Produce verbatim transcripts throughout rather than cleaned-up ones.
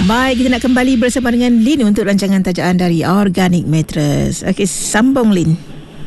Baik, kita nak kembali bersama dengan Lin untuk rancangan tajaan dari Organic Mattress. Okey, sambung Lin.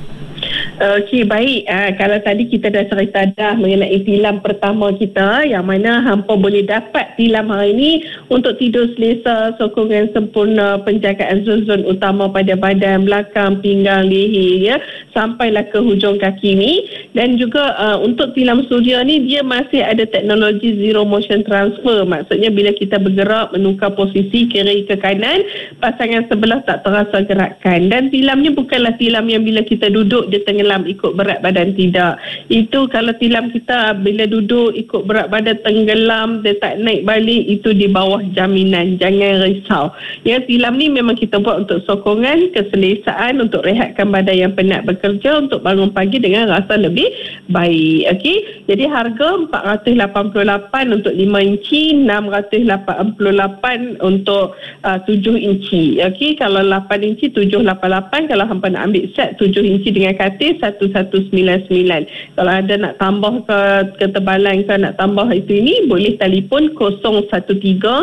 Okey, baik. Uh, kalau tadi kita dah cerita dah mengenai tilam pertama kita, yang mana hampa boleh dapat tilam hari ini untuk tidur selesa, sokongan sempurna, penjagaan zon-zon utama pada badan, belakang, pinggang, leher, ya, sampailah ke hujung kaki ni. Dan juga uh, untuk tilam suria ni, dia masih ada teknologi zero motion transfer. Maksudnya bila kita bergerak, menukar posisi kiri ke kanan, pasangan sebelah tak terasa gerakan. Dan tilamnya bukanlah tilam yang bila kita duduk dia tenggelam ikut berat badan, tidak. Itu kalau tilam kita bila duduk ikut berat badan tenggelam, dia tak naik balik, itu di bawah jaminan. Jangan risau. Ya, tilam ni memang kita buat untuk sokongan, keselesaan, untuk rehatkan badan yang penat bekerja, untuk bangun pagi dengan rasa lebih baik. Okey. Jadi harga empat ratus lapan puluh lapan untuk lima inci, enam ratus lapan puluh lapan untuk uh, tujuh inci. Okey, kalau lapan inci tujuh ratus lapan puluh lapan, kalau hampa nak ambil set tujuh inci dengan katil satu satu sembilan sembilan. Kalau ada nak tambah ke ketebalan ke nak tambah itu ini, boleh telefon kosong satu tiga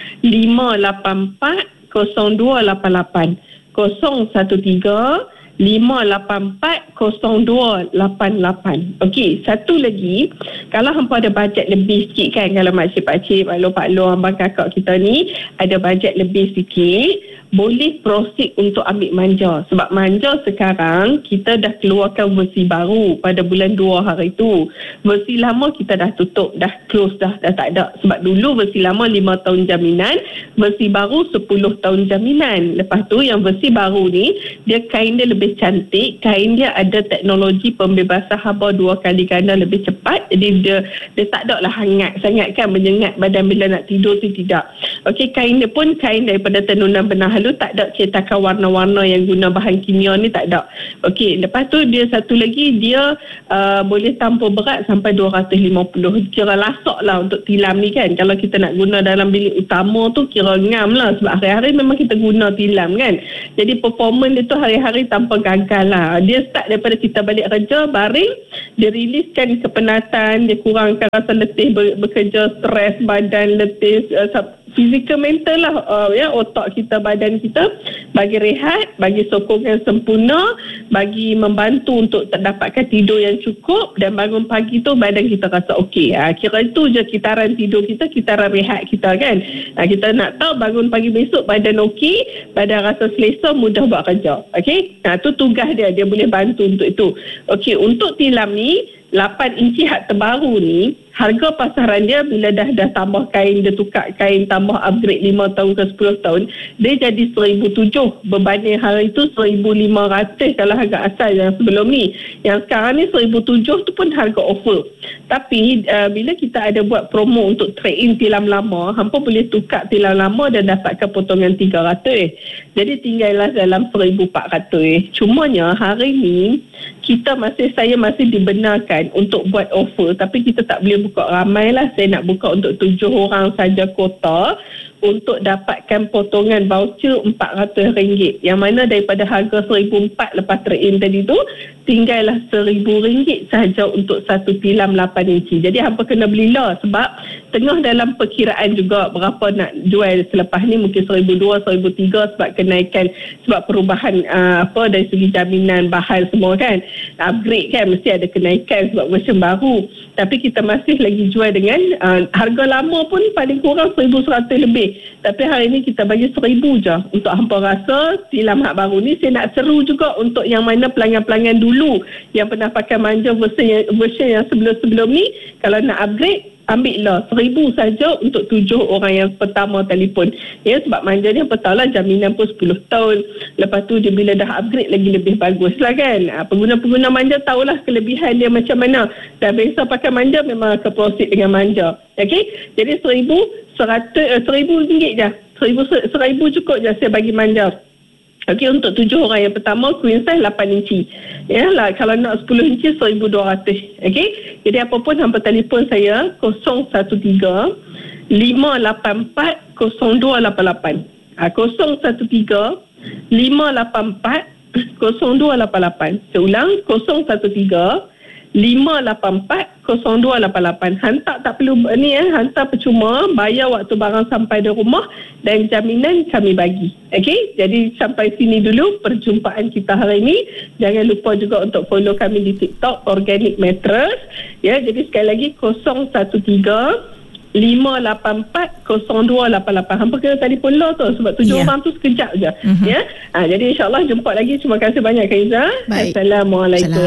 lima lapan empat kosong dua lapan lapan, kosong satu tiga lima lapan empat kosong dua lapan lapan. Okey, satu lagi, kalau hampa ada bajet lebih sikit kan, kalau makcik pakcik, pak long pak long, abang kakak kita ni ada bajet lebih sikit, boleh proceed untuk ambil manja. Sebab manja sekarang kita dah keluarkan versi baru pada bulan dua hari tu. Versi lama kita dah tutup, dah close dah, dah tak ada. Sebab dulu versi lama lima tahun jaminan, versi baru sepuluh tahun jaminan. Lepas tu yang versi baru ni, dia kain dia lebih cantik, kain dia ada teknologi pembebasan haba dua kali ganda lebih cepat. Jadi dia dia tak ada lah hangat sangat kan, menyengat badan bila nak tidur tu, tidak. Okey, kain dia pun kain daripada tenunan benang halus, tak ada cetakan warna-warna yang guna bahan kimia ni, tak ada. Okey, lepas tu dia satu lagi, dia uh, boleh tampung berat sampai dua ratus lima puluh. Kira lasak lah untuk tilam ni kan. Kalau kita nak guna dalam bilik utama tu kira ngam lah, sebab hari-hari memang kita guna tilam kan. Jadi performance dia tu hari-hari tanpa gagal lah. Dia start daripada kita balik kerja, baring, dia riliskan kepenatan, dia kurangkan rasa letih bekerja, stres badan, letih uh, fizikal, mental lah, uh, ya, otak kita, badan kita, bagi rehat, bagi sokongan sempurna, bagi membantu untuk terdapatkan tidur yang cukup, dan bangun pagi tu badan kita rasa okey. Ha, kira itu je kitaran tidur kita, kitaran rehat kita kan. Ha, kita nak tahu bangun pagi besok badan okey, badan rasa selesa, mudah buat kerja. Okey, ha, tu tugas dia, dia boleh bantu untuk itu. Okey, untuk tilam ni lapan inci hak terbaru ni, harga pasaran dia bila dah dah tambah kain, dia tukar kain, tambah upgrade lima tahun ke sepuluh tahun, dia jadi seribu tujuh. Berbanding hari itu seribu lima ratus kalau harga asal yang sebelum ni. Yang sekarang ni seribu tujuh tu pun harga offer. Tapi uh, bila kita ada buat promo untuk trade in tilam lama, hampa boleh tukar tilam lama dan dapatkan potongan tiga ratus. Jadi tinggallah dalam seribu empat ratus. Cumanya hari ni kita masih, saya masih dibenarkan untuk buat offer, tapi kita tak boleh buka ramai lah. Saya nak buka untuk tujuh orang saja kota untuk dapatkan potongan voucher empat ratus ringgit, yang mana daripada harga seribu empat lepas trade-in tadi tu, tinggallah seribu ringgit sahaja untuk satu tilam lapan inci. Jadi hampa kena belilah, sebab tengah dalam perkiraan juga berapa nak jual selepas ni, mungkin seribu dua, seribu tiga, sebab kenaikan, sebab perubahan uh, apa dari segi jaminan bahan semua kan, upgrade kan, mesti ada kenaikan sebab version baru. Tapi kita masih lagi jual dengan uh, harga lama pun paling kurang seribu seratus lebih. Tapi hari ni kita bagi seribu je. Untuk hampa rasa tilam hak baru ni, saya nak seru juga untuk yang mana pelanggan-pelanggan dulu yang pernah pakai manja version yang, version yang sebelum-sebelum ni, kalau nak upgrade, ambil lah seribu saja untuk tujuh orang yang pertama telefon. Ya, sebab manja ni apa tahu lah, jaminan pun sepuluh tahun. Lepas tu dia bila dah upgrade lagi lebih bagus lah kan. Ha, pengguna-pengguna manja tahulah kelebihan dia macam mana. Dah biasa pakai manja, memang akan proceed dengan manja. Okey, jadi seribu seratus, uh, seribu ringgit je. Seribu, seribu cukup je saya bagi manja. Okey, untuk tujuh orang yang pertama, queen size lapan inci. Ya lah, kalau nak sepuluh inci seribu dua ratus. Okey. Jadi apa pun hampa telefon saya kosong satu tiga lima lapan empat kosong dua lapan lapan. Ha, kosong satu tiga lima lapan empat kosong dua lapan lapan. Saya ulang, kosong satu tiga lima lapan empat kosong dua lapan lapan. Hantar tak perlu ni eh, hantar percuma, bayar waktu barang sampai di rumah dan jaminan kami bagi. Okey, jadi sampai sini dulu perjumpaan kita hari ini. Jangan lupa juga untuk follow kami di TikTok Organic Mattress. Ya, jadi sekali lagi kosong satu tiga lima lapan empat kosong dua lapan lapan. Hampa kena telefon lah tu sebab tujuh yeah. orang tu sekejap je. Mm-hmm. Ya. Ha, jadi insya-Allah jumpa lagi. Terima kasih banyak Kak Iza. Assalamualaikum. Salam.